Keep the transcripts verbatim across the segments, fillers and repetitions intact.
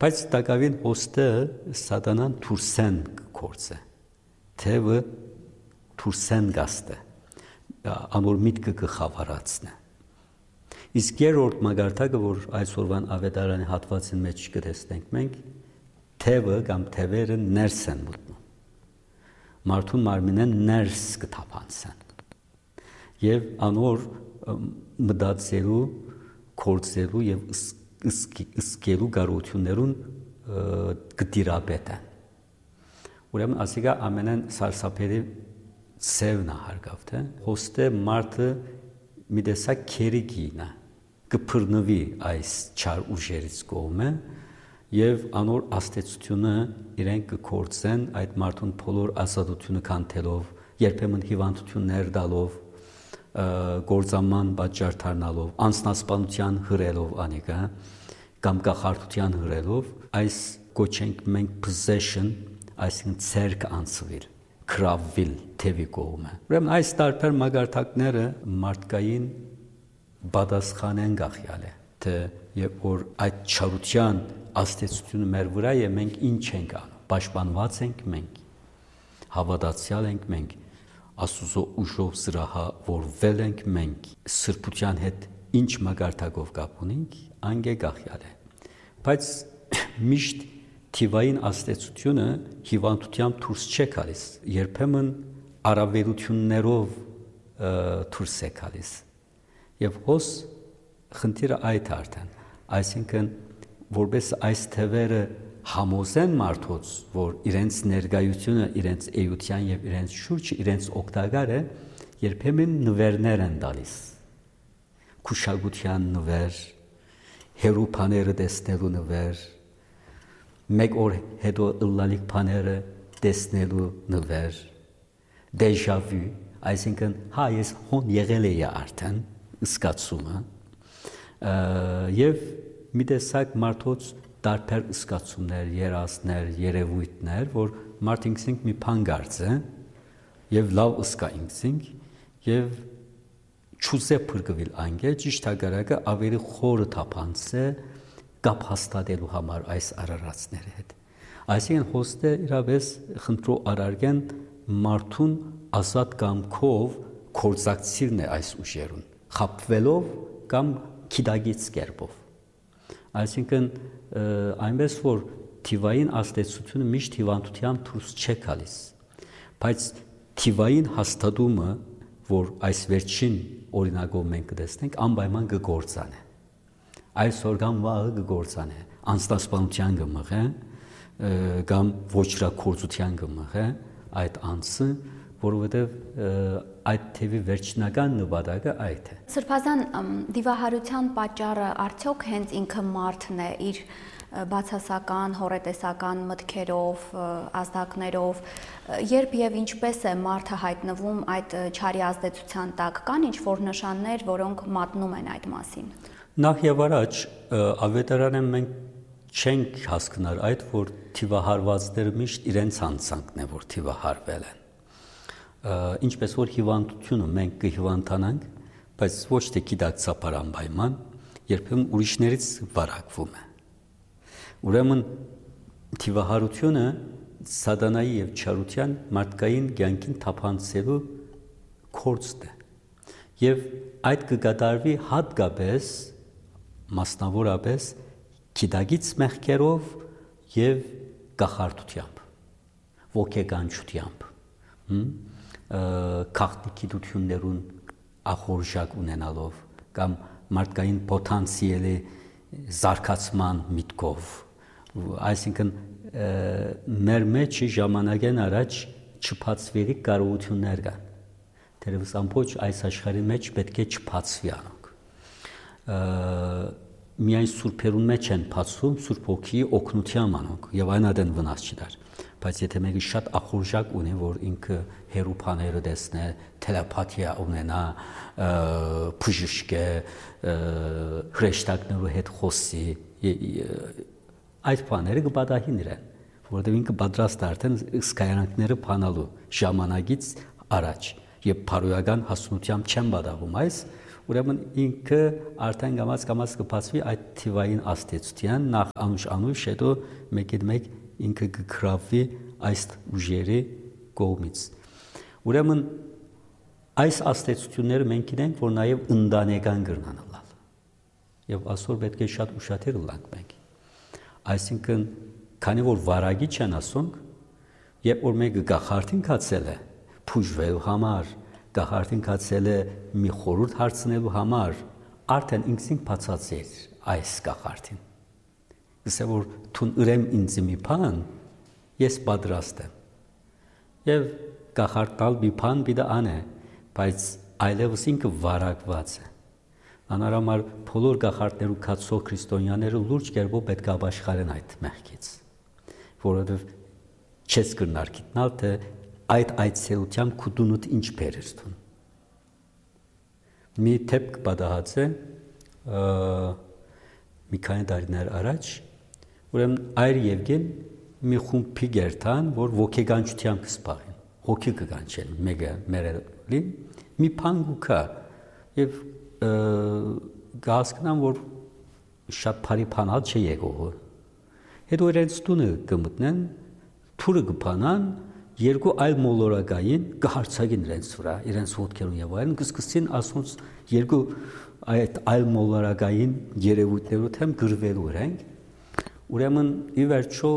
Բայց տակավին հոստը սատանան թուրսեն կորձ է, թևը թուրսեն գաստ է, անոր միտքը կխավարացն է։ Իսկ երրորդ մագարտակը, որ այսօրվան ավետարանի հատվածին մեջ կտեսնենք մենք, թևը կամ թևերը ներս են մտնում։ Մարդուն մարմինեն ներս կթափանցեն։ Եվ անոր մտածելու, կործելու եւ ըսկելու կարողություններուն կդիրապետ են։ Ուրեմն ասիկա ամենեն սարսափելի ծևն է հարգավ, թե հոստե մարդը մի տեսակ քերիգին է, կփռնվի այս չար ուժերից կողմը եւ անոր աստեցությունը իրենք կկործեն այդ մարդուն բոլոր ազատությունը կանթելով, երբեմն հիվանդություններ տալով, գործաման պատճառ դառնալով, անձնասպանության հրելով անիկա կամ կախարդության հրելով, այս կոչենք մենք possession, այսինքն ցերկ անցվել, քրավվել թևի կողմը։ Ուրեմն այս տարբեր մագարտակները մարդկային բադասխանեն գախյալ է, թե երբ որ այդ չարության աստեցությունը մեր վրա է, մենք ինչ ենք անում, պաշտպանված ենք մենք, հավատացյալ ենք մենք, Աստուծո ուժով զրահավորվել ենք մենք, սրբության հետ ինչ մագարտակով կապ ունենք, անգե գախյալ է։ Բայց միշտ թիվային աստեցությունը հիվանդությամբ դուրս չէ գալիս, երբեմն առավելություններով դուրս է գալիս։ Եվ հոս խնդիրը այդ արդեն, այսինքն որպես այս թևերը համոզեն մարդոց, որ իրենց ներկայությունը, իրենց էության եւ իրենց շուրջը իրենց օգտակար է, երբեմն նվերներ են տալիս։ Քուշագության նվեր, հերու բաները տեսնելու նվեր, մեկ օր հետո ըլլալիք բաները տեսնելու նվեր, déjà vu, այսինքն հա ես հոն եղել էի արդեն զգացումը եւ մի տեսակ մարդոց տարբեր զգացումներ, երազներ, երևույթներ, որ մարդ ինքնին մի բան գարցե եւ լավ զգա ինքնին եւ չուզե փրկվել անգե ճիշտ հագարակը ավելի խորը թափանցե կապ հաստատելու համար այս արարածների հետ։ Այսինքն հոստը իրավես խնդրո արարգեն մարդուն ազատ կամքով կորզակցիրն է այս ուժերուն, խապվելով կամ քիդագից կերպով։ Այսինքն այնպես որ թիվային աստեցությունը միշտ հիվանդությամբ դուրս չէ գալիս, բայց թիվային հաստատումը, որ այս վերջին օրինակով մենք կտեսնենք, անպայման կգործանե։ Այսօր կամ վաղը կգործանե, անձնասպանության կմղե, կամ ոչրակորձության կմղե այդ անձը, որովհետև այդ թևի վերջնական նպատակը այդ է։ Սրբազան դիվահարության պատճառը արդյոք հենց ինքը մարդն է իր բացասական, հորետեսական մտքերով, ազդակներով, երբ եւ ինչպես է մարդը հայտնվում այդ չարի ազդեցության տակ, կան ինչ-որ նշաններ, որոնք մատնում են այդ մասին։ Նախ եւ առաջ ավետարանը մենք չենք հասկնար այդ, որ թիվահարվածները միշտ իրենց անձանքն է, որ թիվահարվել են։ Ինչպես որ հիվանդությունը մենք կհիվանդանանք, բայց ոչ թե գիտակցաբար անպայման, երբեմն ուրիշներից վարակվում է։ Ուրեմն թիվահարությունը սատանայի եւ չարության մարդկային կյանքին թափանցելու կորցն է։ Եվ այդ կկատարվի հատկապես մասնավորապես գիտակից մեղքերով եւ կախարդությամբ, ոգեկանչությամբ, քաղաքնիկություններուն ախորժակ ունենալով կամ մարդկային պոտենցիալի զարգացման միտքով, այսինքն մեր մեջ ժամանակեն առաջ չփածվելի կարողություններ կան։ Դերևս ամբողջ այս աշխարհի մեջ պետք է չփածվի անոնք։ Միայն սուրբերուն մեջ են փածվում Սուրբ Հոգիի օգնությամբ անոնք եւ այն ադեն վնաս չդար։ Բայց եթե մեկը շատ ախորժակ ունի, որ ինքը հերու բաները տեսնե, թելեպաթիա ունենա, բժշկե, հրեշտակներու հետ խոսի, այդ բաները կպատահին իրեն, որովհետև ինքը պատրաստ է արդեն սկայանքները բանալու ժամանակից առաջ, եւ փարոյական հասունությամբ չեն պատահում այս, Ուրեմն ինքը արդեն գամած կամած կփածվի այդ թիվային աստեցության նախ անուշ անուշ հետո մեկից մեկ ինքը կգրավվի այս ուժերի կողմից։ Ուրեմն այս աստեցությունները մենք գիտենք, որ նաև ընտանեկան կրնանալ։ Եվ այսօր պետք է շատ ուշադիր լինենք մենք։ Այսինքն, քանի որ վարագի չեն ասոնք, երբ որ մեկը գախարտին կացել է փուժվելու համար, գախարտին կացել է մի խորհուրդ հարցնելու համար, արդեն ինքսին բացած էր այս գախարտին։ Գսե որ թուն ուրեմ ինձ մի բան, ես պատրաստ եմ։ Եվ գախարտալ մի բան պիտի անե, բայց այլևս ինքը վարակված է։ Անարամար բոլոր գախարտներու կացող քրիստոնյաները լուրջ կերպով պետք է ապաշխարեն այդ մեղքից, որովհետև չես կրնար գիտնալ, թե այդ այցելությամբ քուդունուտ ինչ բերերթուն։ Մի թեպք պատահած է մի քանի տարիներ առաջ, ուրեմն այր Եվգեն մի խումբի գերտան, որ ոգեգանչությամբ կսպաղեն, հոգի կգանչեն, մեկը մերելին, մի փանգուկա եւ գասկնամ, որ շատ բարի փանալ չէ եկողը։ Հետո իրենց տունը կմտնեն, թուրը կփանան, երկու այլ մոլորակային կհարցակին իրենց վրա, իրենց ոտքերուն եւ այլն, կսկսին ասոնց երկու այդ այլ մոլորակային երևույթներով թեմ գրվելու ենք։ Ուրեմն ի վերջո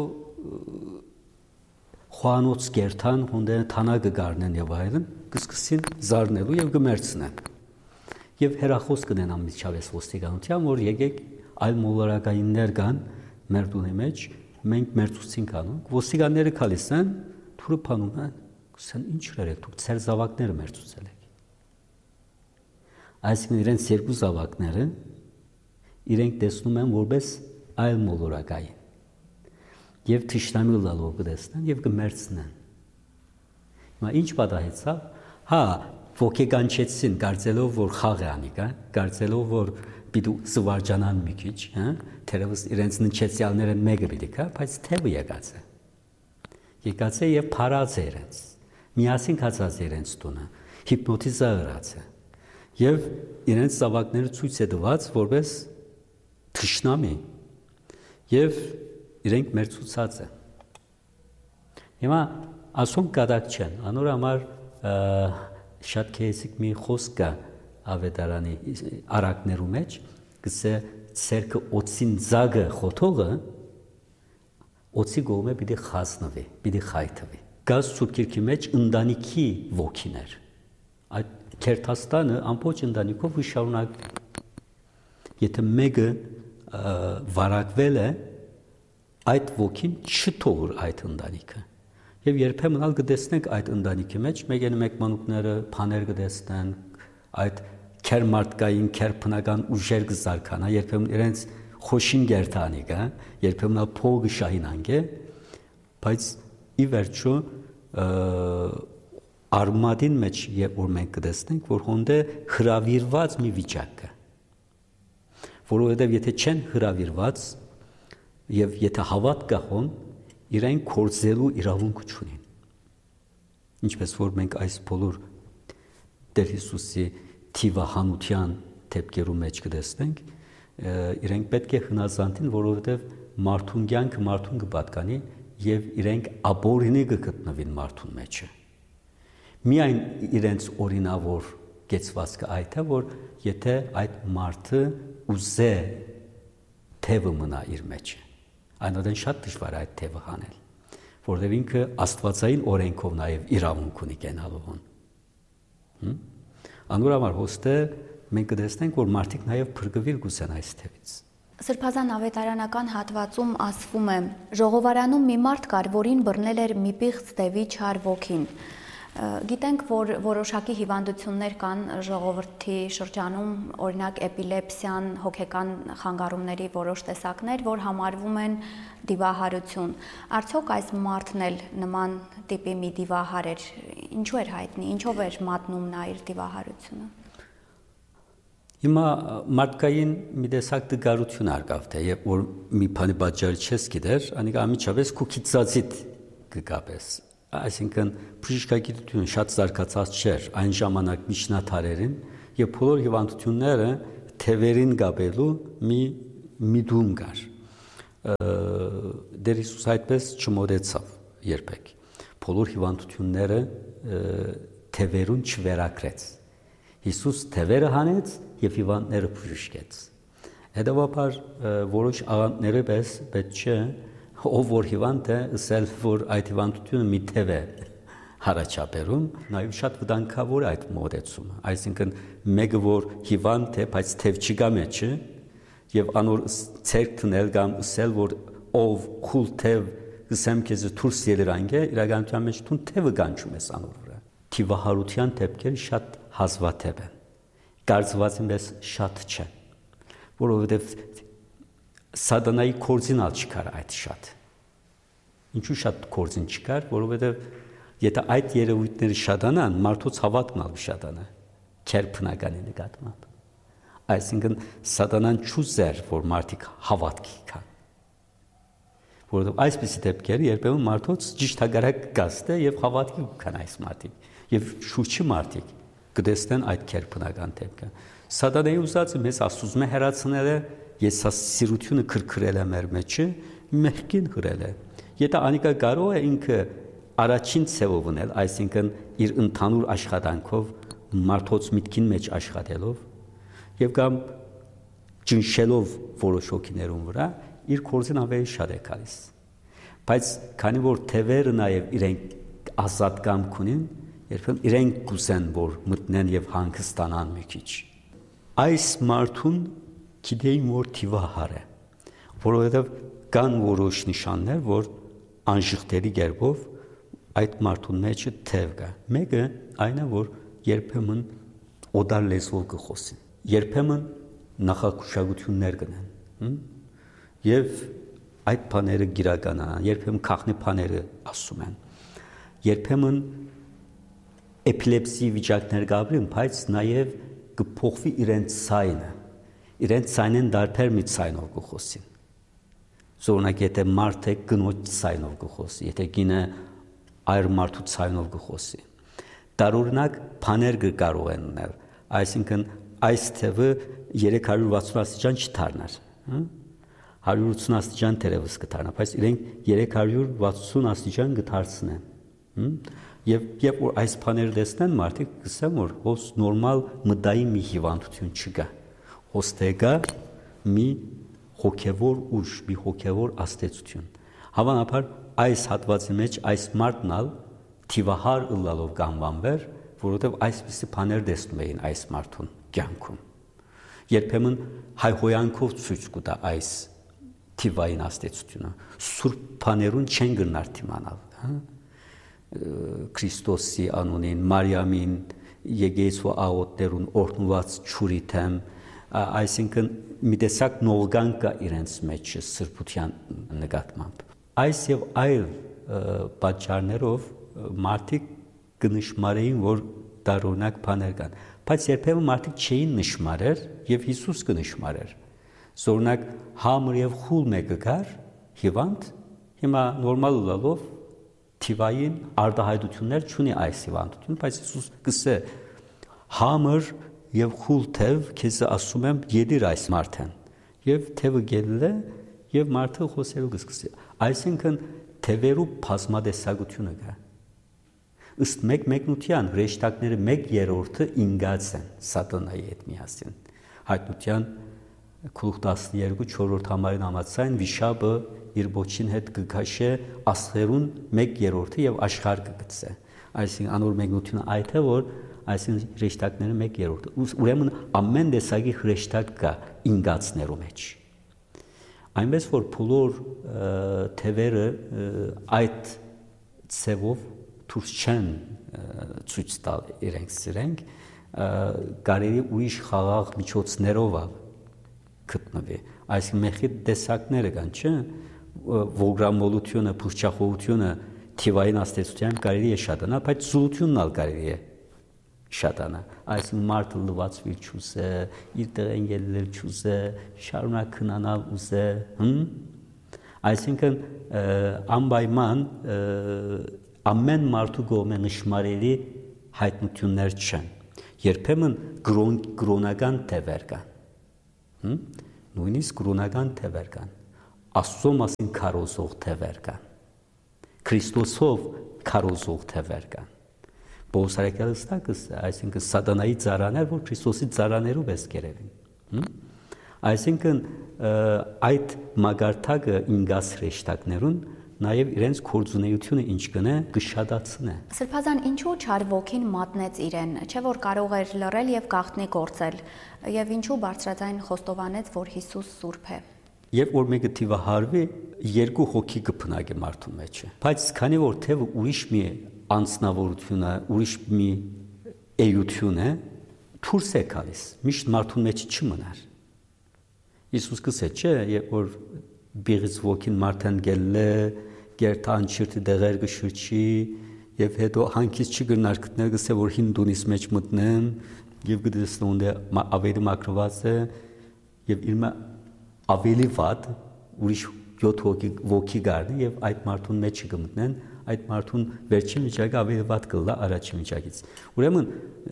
խոանոց գերտան հոնդեն թանակը գարնեն եւ այլն, կսկսին զարնելու եւ կմերցնեն։ Եվ հերախոս կնենան միջավես ոստիկանության, որ եկեք այլ մոլորակայիններ կան մեր տունի մեջ, մենք մերձուցին կանոնք, ոստիկանները քալիս են, թուրը փանում են, կսեն ինչ երեք դուք ծեր զավակները մերձուցել եք։ Այսինքն իրենց երկու զավակները իրենք տեսնում են որպես այլ մոլորակային։ Եվ թշնամի լալով կտեսնեն եւ կմերցնեն։ Հիմա ինչ պատահեցավ։ Հա, ոգեգանչեցին, կարծելով, որ խաղ է անիկա, կարծելով, որ պիտի զվարճանան մի քիչ, հա, թերևս իրենց նչեցյալները մեկը պիտի կա, բայց թևը եկած է։ Եկած է եւ փարած է իրենց։ Միասին կացած է իրենց տունը, հիպնոտիզացած է։ Եվ իրենց զավակները ցույց է տված որպես թշնամի։ Եվ իրենք մերձուցած են։ Հիմա ասոնք կադակ չեն, անոր համար շատ քեզիկ մի խոսք կա ավետարանի արակներու մեջ, գսե ցերկը օծին զագը խոթողը օծի գոմե պիտի խասնվի, պիտի խայթվի։ Գազ սուբկիրքի մեջ ընտանիքի ոգիներ։ Այդ Քերթաստանը ամբողջ ընտանիքով շարունակ։ Եթե մեկը վարակվել է, այդ ոգին չթողր այդ ընտանիքը։ Եվ երբեմն ալ կտեսնենք այդ ընտանիքի մեջ մեկ-են մեկ մանուկները փաներ կտեսնեն, այդ քերմարտկային, քերփնական ուժեր կզարքանա, երբեմն իրենց խոշին գերտանի կա, երբեմն ալ փողը շահինանք է, բայց ի վերջո արմադին մեջ երբ որ մենք կտեսնենք, որ հոնդե հրավիրված մի վիճակ կա, որովհետև եթե չեն հրավիրված եւ եթե հավատ կա հոն, իրեն կորձելու իրավունք չունին։ Ինչպես որ մենք այս բոլոր Տեր Հիսուսի թիվահանության թեփքերու մեջ կտեսնենք, իրենք պետք է հնազանդին, որովհետև մարդուն կյանքը մարդուն կպատկանի եւ իրենք ապօրինի կգտնվին մարդուն մեջը։ Միայն իրենց օրինավոր կեցվածքը այդ է, որ եթե այդ մարդը ուզե թևը մնա իր մեջը, այնուհետև շատ դժվար է այդ թևը հանել, որովհետև ինքը աստվածային օրենքով նաև իրավունք ունի կենալուն։ Անոր համար հոստը մենք կտեսնենք, որ մարդիկ նաև փրկվիր գուսեն այս թևից։ Սրբազան ավետարանական հատվածում ասվում է. ժողովարանում մի մարդ կար, որին բռնել էր մի պիղծ դևի չար ոգին։ Գիտենք, որ որոշակի հիվանդություններ կան ժողովրդի շրջանում, օրինակ էպիլեպսիան, հոգեկան խանգարումների որոշ տեսակներ, որ համարվում են դիվահարություն։ Արդյոք այս մարդն էլ նման տիպի մի դիվահար էր, ինչու էր հայտնի, ինչով էր մատնում նա իր դիվահարությունը։ Հիմա մարդկային մի տեսակ դգարություն արկավ, թե երբ որ մի բանի պատճառը չես գիտեր, անիկա ամիջապես քու քիծածիտ կգապես։ Այսինքն բժշկագիտությունը շատ զարգացած չէր այն ժամանակ միջնադարերին, եւ բոլոր հիվանդությունները թևերին գաբելու մի միտում կար։ Դեր Հիսուս այդպես չմոդեցավ երբեք։ Բոլոր հիվանդությունները թևերուն չվերակրեց։ Հիսուս թևերը հանեց եւ հիվանդները բժշկեց։ Հետևաբար որոշ աղանդները պես պետք չէ ով որ հիվանդ է, ասել որ այդ հիվանդությունը մի թև է հարաճապերում, նաև շատ վտանգավոր է այդ մոտեցումը։ Այսինքն մեկը որ հիվանդ է, բայց թև չկա մեջը, եւ անոր ցերկ տնել կամ ասել որ ով քուլ թև գսեմ քեզ դուրս ելրանք է, իրականության մեջ տուն թևը կանչում ես անոր վրա։ Թիվահարության դեպքերը շատ հազվադեպ են։ Կարծված եմ ես շատ չէ, որովհետեւ Սատանայի կորձին ալ չկար այդ շատ։ Ինչու շատ կորձին չկար, որովհետև եթե այդ երևույթները շատանան, մարդոց հավատքն ալ շատանա, քերբնականի նկատմամբ։ Այսինքն Սատանան չուզեր, որ մարդիկ հավատքի կան։ Որովհետև այսպիսի դեպքերը երբեմն մարդոց ճիշտ հակառակ կգաստե եւ հավատքի կան այս մարդիկ, եւ շուրջի մարդիկ կտեսնեն այդ քերբնական դեպքը։ Սատանայի ուզածը մեզ աստուծո մե հերացնել է, ես սիրությունը քրքրել է մեր մեջը, մեղքին հրել է։ Եթե անիկա կարող է ինքը առաջին ցևով ունել, այսինքն իր ընդհանուր աշխատանքով մարդոց միտքին մեջ աշխատելով եւ կամ ճնշելով որոշ հոգիներուն վրա իր կորձին ավելի շատ է գալիս։ Բայց քանի որ թևերը նաեւ իրենք ազատ կամք ունին, երբեմն իրենք կուզեն որ մտնեն եւ հանգստանան մի քիչ։ Այս մարդուն գիտեին որ թիվահար է, որովհետեւ կան որոշ նշաններ, որ անժխտելի գերբով այդ մարդուն մեջը թև կա։ Մեկը այն է, որ երբեմն օդար լեզվով կխոսին, երբեմն նախակուշագություններ կնեն, եւ այդ բաները գիրականան, երբեմն քաղնի բաները ասում են, երբեմն էպիլեպսի վիճակներ կապրին, բայց նաեւ կփոխվի իրենց ցայնը, իրենց ցայնեն դարբեր մի ցայնով կխոսին։ Զորնակ եթե մարդ է գնոջ ցայնով կխոսի, եթե գինը այր մարդու ցայնով կխոսի։ Տարօրինակ բաներ կարող են ունել, այսինքն այս թևը երեք հարյուր վաթսուն աստիճան չդառնար, հարյուր ութսուն աստիճան թերևս կդառնա, բայց իրենք երեք հարյուր վաթսուն աստիճան կդարձնեն։ Եվ երբ որ այս բաները տեսնեն, մարդիկ կսեն որ հոս նորմալ մտային մի հիվանդություն չկա, հոստե կա մի հոգևոր ուժ, մի հոգևոր աստեցություն։ Հավանաբար այս հատվածի մեջ այս մարդն ալ թիվահար ըլլալով կանվանվեր, որովհետև այսպիսի բաներ տեսնում էին այս մարդուն կյանքում։ Երբեմն հայհոյանքով ցույց կտա այս թիվային աստեցությունը։ Սուրբ բաներուն չեն գնար դիմանալ, հա։ Քրիստոսի անունին, Մարիամին, Եգեյսու աղոտներուն օրհնված ճուրի թեմ, այսինքն մի տեսակ նողգան կա իրենց մեջ սրբության նկատմամբ։ Այս եւ այլ պատճառներով մարդիկ կնշմարեին, որ տարօրինակ բաներ կան, բայց երբեմն մարդիկ չէին նշմարեր եւ Հիսուս կնշմարեր։ Զորնակ համր եւ խուլ մեկը կար, հիվանդ, հիմա նորմալ լալով թիվային արտահայտություններ չունի այս հիվանդությունը, բայց Հիսուս կսե համր եւ խուլ թև քեզ ասում եմ յետիր այս մարդեն եւ թևը գելել է եւ մարդը խոսելու կսկսի այսինքն թևերու բազմատեսակությունը կա ըստ մեկ մեկնության հրեշտակները մեկ երրորդը ինգած են սատանայի հետ միասին հայտնության գլուխ տասներկու չորրորդ համարին համաձայն վիշապը իր ոչին հետ կգաշե աստղերուն մեկ երրորդը եւ աշխարհ կգցե այսինքն անոր մեկնությունը այդ է որ այսինքն հրեշտակները մեկ երրորդը ուրեմն ամեն տեսակի հրեշտակ կա ինգածներու մեջ այնպես որ բոլոր թևերը այդ ցևով դուրս չեն ցույց տալ իրենք սիրենք կարելի ուրիշ խաղաղ միջոցներով գտնվի այսինքն մեխի տեսակները կան չէ վոգրամոլությունը փուշչախոհությունը թիվային աստեցության կարելի է շատանալ բայց զուլությունն ալ կարելի է շատանա այսինքն մարդը լվացվի չուզե իր տեղեն ելնել չուզե շարունակ քնանալ ուզե այսինքն անպայման ամեն մարդու կողմէ նշмарելի հայտնություններ չեն Երբեմն կրոնական թևեր կան։ Նույնիսկ կրոնական թևեր կան։ Աստծո մասին քարոզող թևեր կան։ Քրիստոսով քարոզող թևեր կան։ Պողոս արաքյալը ստակս, այսինքն սատանայի ծառաներ, որ Քրիստոսի ծառաներով էս կերևին։ Այսինքն այդ մագարտակը ինգաս հրեշտակներուն նաև իրենց կորձունեությունը ինչ կնե կշատացնե։ Սրբազան ինչու չար ոգին մատնեց իրեն, չէ որ կարող էր լռել եւ գաղտնի գործել, եւ ինչու բարձրաձայն խոստովանեց, որ Հիսուս սուրբ է։ Երբ որ մեկը թիվահարվի, երկու հոգի կփնագի մարդու մեջը։ Բայց քանի որ թևը ուրիշ մի անձնավորություն է, ուրիշ մի էություն է, դուրս է գալիս, միշտ մարդու մեջ չմնար։ Հիսուս կսե չէ, երբ որ բիղից ոգին մարդան գելլե, գերտ անչիրտի դեղեր կշրջի, եւ հետո հանքից չգնար գտնել գսե որ հինդունիս մեջ մտնեն, եւ գտեսնոն դե ավելի մակրված է, եւ իր ավելի վատ ուրիշ յոթ հոգի ոգի գարնի եւ այդ մարդուն մեջ կմտնեն, այդ մարդուն վերջին միջակայքը ավելի վատ կլա առաջին միջակից։ Ուրեմն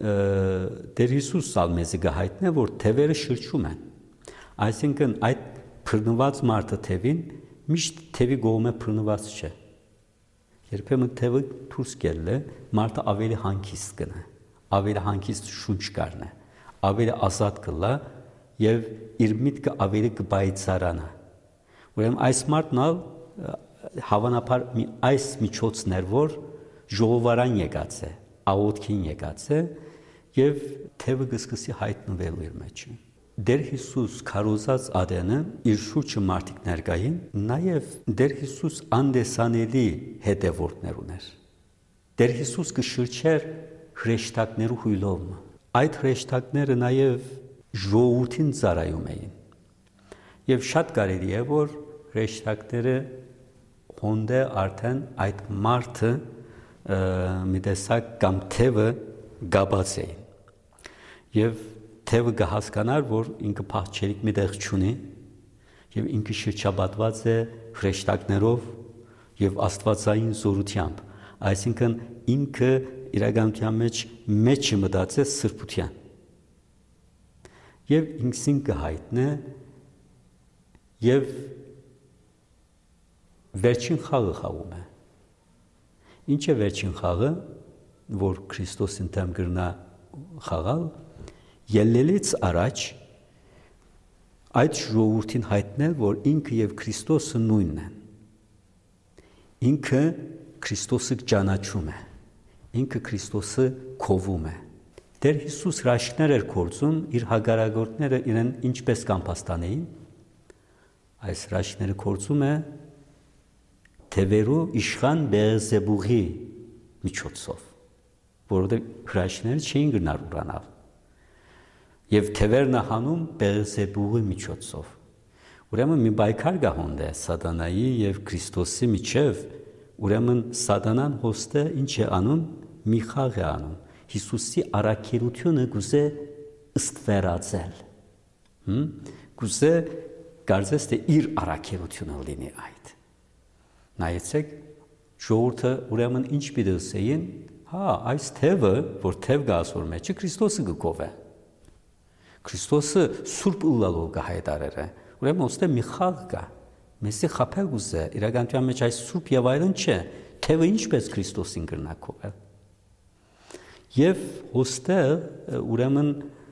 Տեր Հիսուսը ալմեզի գահայտնե որ թևերը շրջում են։ Այսինքն այդ փռնված մարդը թևին միշտ թևի գողմը փռնված չէ։ Երբեմն թևը դուրս գելը մարդը ավելի հանգիստ կնա, ավելի հանգիստ շունչ կառնա, ավելի ազատ կլա եւ իր միտքը ավելի կբայծարանա։ Ուրեմն այս մարդն ալ հավանաբար մի այս միջոցներ որ ժողովարան եկած է, աղոթքին եկած է եւ թևը կսկսի հայտնվելու իր մեջ։ Դեր Հիսուս քարոզած ադենը իր շուրջը մարդիկ ներկային, նաև Դեր Հիսուս անդեսանելի հետևորդներ ուներ։ Դեր Հիսուս կշրջեր հրեշտակներու հույլով։ Այդ հրեշտակները նաև ժողովրդին ծառայում էին։ Եվ շատ կարելի է որ հրեշտակները հոնդե արդեն այդ մարդը մի տեսակ կամ թևը գաբած էին։ Եվ թևը կհասկանար, որ ինքը փախչելիք մի տեղ չունի եւ ինքը շրջապատված է հրեշտակներով եւ աստվածային զորությամբ, այսինքն ինքը իրականության մեջ մեջը մտածե սրբության եւ ինքսին կհայտնե եւ վերջին խաղը խաղում է։ Ինչ է վերջին խաղը, որ Քրիստոսին դեմ գրնա խաղալ, ելնելից առաջ այդ ժողովրդին հայտնել, որ ինքը եւ Քրիստոսը նույնն են։ Ինքը Քրիստոսը ճանաչում է, ինքը Քրիստոսը քովում է։ Տեր Հիսուս հրաշքներ էր գործում, իր հագարագործները իրեն ինչպես կամփաստանեին, այս հրաշքները գործում է թևերու իշխան Բեելզեբուղի միջոցով, որովհետև հրաշքները չէին գնար ուրանալ։ Եվ թևերն հանում Բեելզեբուղի միջոցով։ Ուրեմն մի բայկար կա հոնդե սատանայի եւ Քրիստոսի միջև, ուրեմն սատանան հոստը ինչ է անում, մի խաղ է անում։ Հիսուսի առաքելությունը գուզե ըստվերացել։ Հմ գուզե կարծես թե իր առաքելությունը լինի այդ։ Նայեցեք, ժողովուրդը ուրեմն ինչ պիտի ասեին, հա, այս թևը, որ թև գա ասոր մեջը Քրիստոսը գկով է։ Քրիստոսը սուրբ ուլալով կհայտարեր է, ուրեմն ոստե մի խաղ կա, մեսի խապել գուզե, իրականության մեջ այս սուրբ եւ այլն չէ, թևը ինչպես Քրիստոսին գրնակով է։ Եվ ոստե ուրեմն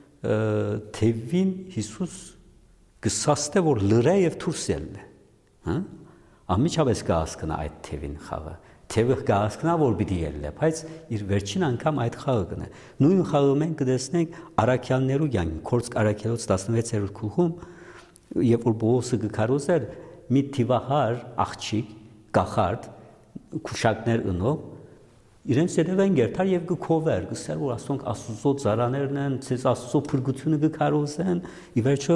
թևին Հիսուս կսաստե, որ լրե եւ դուրս ելնե, հա։ Ամիջապես կհասկանա այդ թևին խաղը, թևը կհասկանա, որ պիտի ելնե, բայց իր վերջին անգամ այդ խաղը կնե։ Նույն խաղը մենք կտեսնենք առաքյալներու կյանքի, Քորձ առաքյալոց տասնվեցերորդ գլխում, երբ որ Պողոսը կքարոզեր մի թիվահար աղջիկ, կախարդ, քուշակներ ընող, իրենց հետևեն գերտար եւ կքովեր, կսեր որ ասոնք Աստծո ծառաներն են, ցես Աստծո փրկությունը կքարոզեն, ի վերջո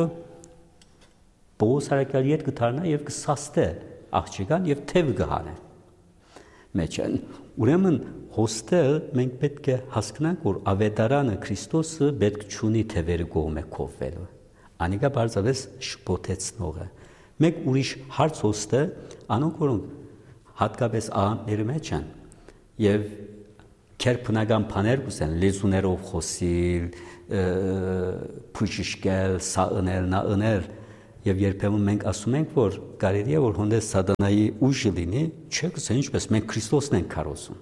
Պողոս առաքյալի հետ կդառնա եւ կսաստե աղջիկան եւ թև կհանե։ Մեջն ուրեմն հոստել մենք պետք է հասկանանք, որ ավետարանը Քրիստոսը պետք չունի թևերը կողմը կովվելու։ Անիկա բարձավես շփոթեցնող է։ Մեկ ուրիշ հարց հոստը, անոնք որոնք հատկապես աղանդների մեջ են եւ քեր բնական բաներ կուսեն լեզուներով խոսիլ, փուշիշկել, սաընել, նաընել եւ երբեմն մենք ասում ենք, որ կարելի է որ հոնդես սատանայի ուժը լինի, չէ՞ գուցե ինչպես մենք Քրիստոսն ենք քարոզում։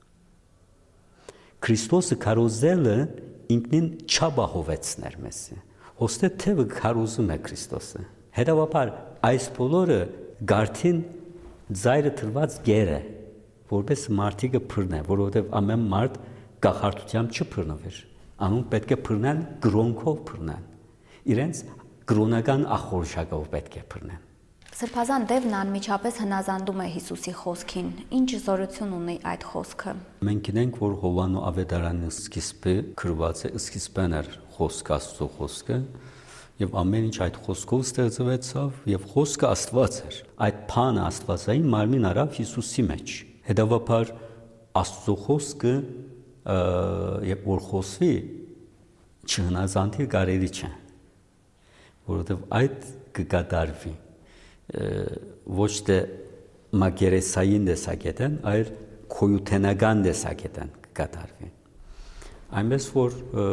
Քրիստոսը քարոզելը ինքնին չաբահովեցներ մեզի։ Հոստե թևը քարոզում է Քրիստոսը։ Հետևաբար այս բոլորը գարթին ծայրը թրված գեր է, որպես մարդիկը բռնե, որովհետև ամեն մարդ գախարտությամբ չբռնվեր։ Անուն պետք է բռնեն գրոնքով բռնեն։ Իրենց գրոնական ախորժակով պետք է բռնեն։ Սրբազան Դևն անմիջապես հնազանդում է Հիսուսի խոսքին։ Ինչ զորություն ունի այդ խոսքը։ Մենք գիտենք, որ Հովանու ավետարանի սկիզբը գրված է, սկիզբն էր խոսքը, Աստծո խոսքը, եւ ամեն ինչ այդ խոսքով ստեղծվեցավ, եւ խոսքը Աստված էր։ Այդ բանը Աստվածային մարմին արավ Հիսուսի մեջ։ Հետևաբար Աստծո խոսքը երբ որ խոսվի չհնազանդի կարելի չէ, որովհետև այդ կկատարվի ոչ թե մակերեսային տեսակետն, այլ քոյութենական տեսակետն կկատարվի։ Այնպես որ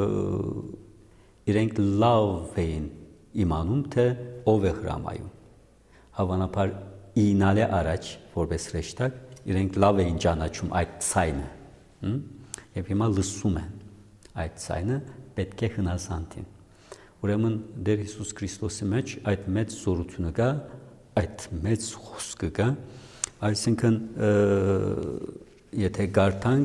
իրենք լավ էին իմանում, թե ով է հրամայում։ Հավանաբար ինալե առաջ որպես ռեշտակ իրենք լավ էին ճանաչում այդ ցայնը, եւ հիմա լսում են այդ ցայնը, պետք է հնազանդին։ Ուրեմն Տեր Հիսուս Քրիստոսի մեջ այդ մեծ զորությունը կա, այդ մեծ խոսքը կա, այսինքն եթե գարտանք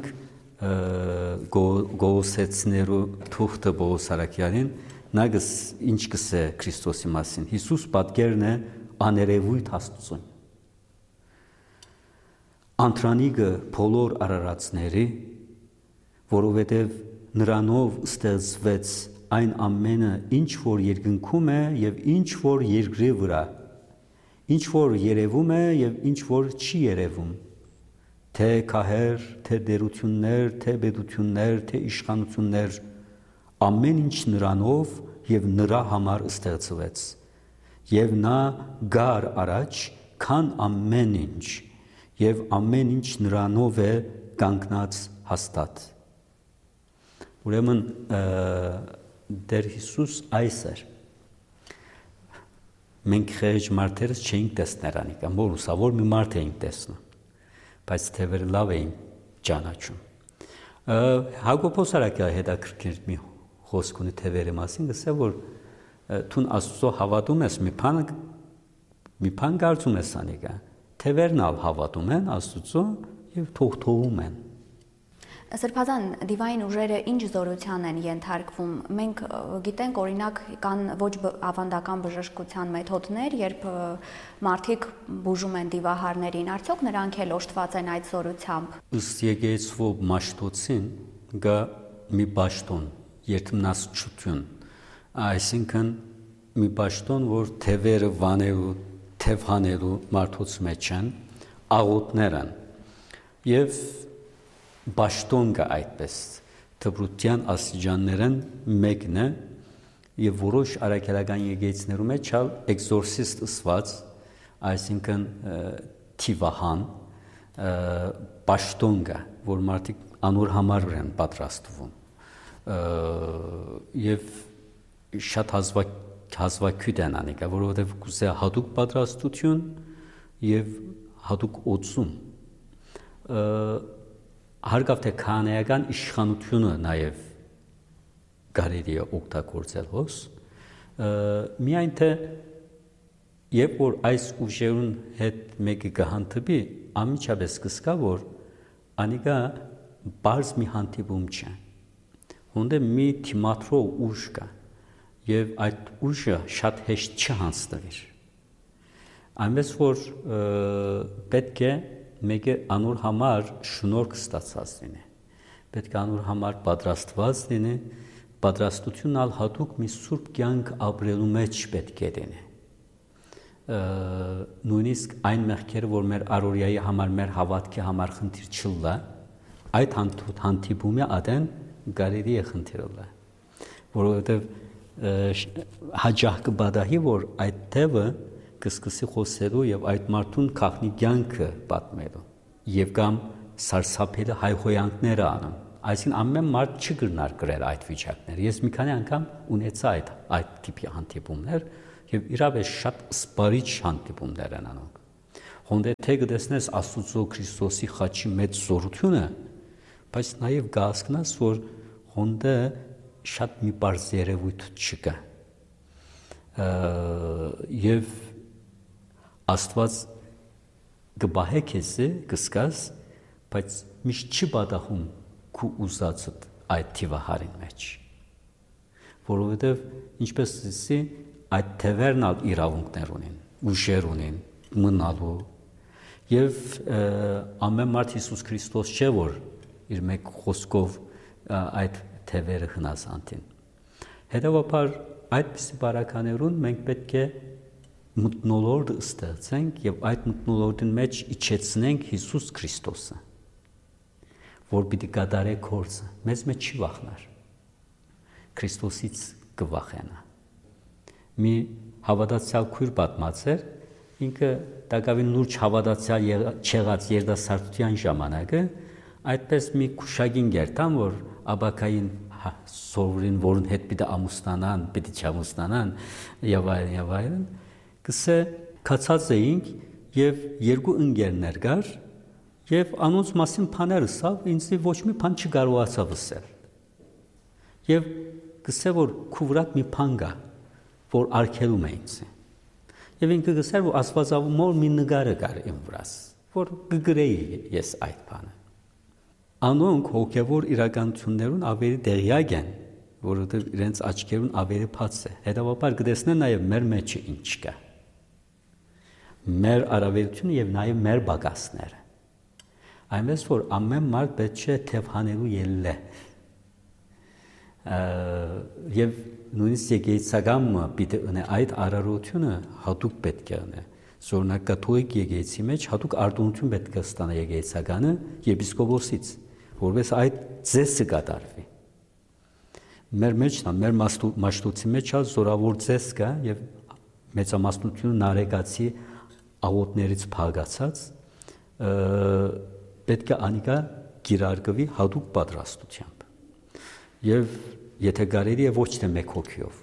գոսեցներու թուղթը Պողոս Արաքյալին, նա ինչ կսե Քրիստոսի մասին։ Հիսուս պատկերն է աներևույթ Աստծուն։ Անտրանիգը բոլոր արարածների, որովհետև նրանով ստեղծվեց այն ամենը, ինչ որ երկնքում է եւ ինչ որ երկրի վրա, ինչ որ երևում է եւ ինչ որ չի երևում, թե քահեր, թե դերություններ, թե բեդություններ, թե իշխանություններ, ամեն ինչ նրանով եւ նրա համար ստեղծվեց, եւ նա գար առաջ, քան ամեն ինչ, եւ ամեն ինչ նրանով է կանգնած հաստատ։ Ուրեմն Տեր Հիսուս այս էր։ Մենք խեղճ մարդերս չէինք տեսներ անիկ, որ ուսավոր մի մարդ էինք տեսնում, բայց թևերը լավ էին ճանաչում։ Հակոբոս Արաքյալը հետաքրքիր մի խոսք ունի թևերի մասին, ասել որ թուն Աստծո հավատում ես, մի բան մի բան կարծում ես անիկա, թևերն ալ հավատում են Աստծո եւ թողթողում են։ Սրբազան դիվային ուժերը ինչ զորության են ենթարկվում։ Մենք գիտենք, օրինակ, կան ոչ ավանդական բժշկության մեթոդներ, երբ մարդիկ բուժում են դիվահարներին, արդյոք նրանք էլ օժտված են այդ զորությամբ։ Ըստ եկեղեցու մաշտոցին գա մի պաշտոն, երթմնասչություն, այսինքն մի պաշտոն, որ թևերը վանելու, թև հանելու մարդուց մեջ են, աղոթներ են եւ Բաշտոն կա այդպես, թբրության աստիճաններն մեկն է եւ որոշ արաքելական եկեղեցիներում է չալ էքզորսիստ ըսված, այսինքն թիվահան, բաշտոն կա, որ մարդիկ անոր համար են պատրաստվում եւ շատ հազվագյուտ են անիկա, որովհետեւ կուզե հատուկ պատրաստություն եւ հատուկ օծում հարգավ թե քահանայական իշխանությունը նաև կարելի է օգտագործել հոս, միայն թե երբ որ այս ուժերուն հետ մեկը կհանդիպի, անմիջապես կսկա, որ անիկա բարձ մի հանդիպում չէ, հոնդե մի թիմատրո ուժ կա, եւ այդ ուժը շատ հեշտ չհանձնվիր, այնպես որ պետք է մեկը անոր համար շնորհք ստացած լինի, պետք է անոր համար պատրաստված լինի, պատրաստությունն ալ հատուկ մի սուրբ կյանք ապրելու մեջ պետք է լինի։ Նույնիսկ այն մեղքերը, որ մեր առօրյայի համար, մեր հավատքի համար խնդիր չլա, այդ հանդիպումի ադեն կարելի է խնդիրը, որովհետև հաջող կբադահի, որ այդ թևը կսկսի խոսելու եւ այդ մարդուն քաղնի կյանքը պատմելու եւ կամ սարսափելի հայհոյանքները անում Այսինքն ամեն մարդ չգրնար գրել այդ վիճակները։ Ես մի քանի անգամ ունեցա այդ այդ տիպի հանդիպումներ եւ իրավես շատ սպարիչ հանդիպումներ են անում։ Հոնդե թե գտեսնես Աստծո Քրիստոսի խաչի մեծ զորությունը, բայց նաեւ գասկնաս, որ հոնդե շատ մի բարձ երևույթ չկա։ Եվ Աստված գբահե քեզի կսկաս, բայց միշտ չի բադախում քու ուզածդ այդ թիվահարին մեջ, որովհետև ինչպես ասի, այդ թևերն ալ իրավունքներ ունին, ուժեր ունին, մնալու, եւ ամեն մարդ Հիսուս Քրիստոս չէ, որ իր մեկ խոսքով այդ թևերը հնազանդին։ Հետևաբար այդպիսի բարականերուն մենք պետք է մթնոլորտ ստեղծենք եւ այդ մթնոլորտին մեջ իջեցնենք Հիսուս Քրիստոսը, որ պիտի կատարե գործը, մեզ մեջ չի վախնար, Քրիստոսից կվախենա։ Մի հավատացյալ քույր պատմած էր, ինքը տակավին լուրջ հավատացյալ չեղած երիտասարդության ժամանակը այդպես մի քուշագին գերտան, որ աբակային սովորին, որն հետ պիտի ամուսնանան, պիտի չամուսնանան եւ այլն եւ այլն, կսե կացած էինք եւ երկու ընկերներ կար եւ անոնց մասին բաներ ասավ, ինձ ոչ մի բան չկարողացավ ասել։ Եվ կսե որ քուվրատ մի բան կա, որ արգելում է ինձ։ Եվ ինքը գսեր, որ Աստվածավումոր մի նկարը կար իմ վրաս, որ կգրեի ես այդ բանը։ Անոնք հոգևոր իրականություններուն ավելի տեղյակ են, որովհետև իրենց աչքերուն ավելի բաց է։ Հետևաբար կտեսնեն նաև մեր մեջը ինչ կա։ Մեր արավելությունը եւ նաև մեր բագասները։ Այնպես որ ամեն մարդ պետք է թևանելու ելլե։ Եվ նույնիսկ եկեղեցագամը պիտի ունե այդ արարությունը հատուկ պետք է ունե։ Զորնակ կաթոլիկ եկեղեցի մեջ հատուկ արտոնություն պետք է ստանա եկեղեցագանը եպիսկոպոսից, որպես այդ ծեսը կատարվի։ Մեր մեջ, մեր մաշտոցի մեջ զորավոր ծես կա եւ մեծամասնությունը նարեկացի աղոտներից փագացած պետք է անիկա գիրարգվի հատուկ պատրաստությամբ։ Եվ եթե կարելի է ոչ թե մեկ հոգիով,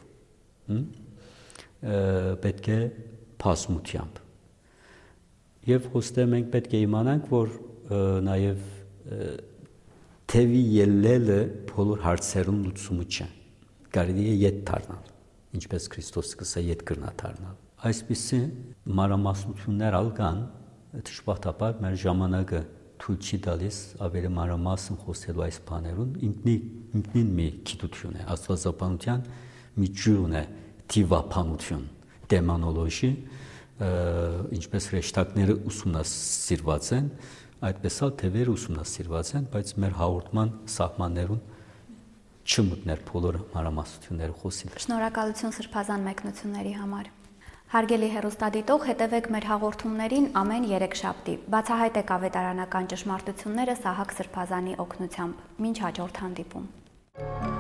պետք է փասմությամբ։ Եվ ոստե մենք պետք է իմանանք, որ նաև թևի ելլելը բոլոր հարցերուն լուծումը չէ։ Կարելի է ետ դառնալ, ինչպես Քրիստոսը կսա ետ կրնա դառնալ։ Այսպիսի մանրամասնություններ ալ կան, դժբախտաբար մեր ժամանակը թույլ չի տալիս ավելի մանրամասն խոսելու այս բաներուն, ինքնին մի գիտություն է, աստվածաբանության մի ջուրն է, թիվապանություն, դեմանոլոգի, ինչպես հրեշտակները ուսումնասիրված են, այդպես էլ թևերը ուսումնասիրված են, բայց մեր հաղորդման սահմաններուն չմտներ բոլոր մանրամասնությունները խոսիլ։ Շնորհակալություն սրբազան մեկնությունների համար։ Հարգելի հեռուստադիտող, հետևեք մեր հաղորդումներին ամեն երեքշաբթի։ Բացահայտեք ավետարանական ճշմարտությունները Սահակ Սրբազանի օգնությամբ։ Մինչ հաջորդ հանդիպում։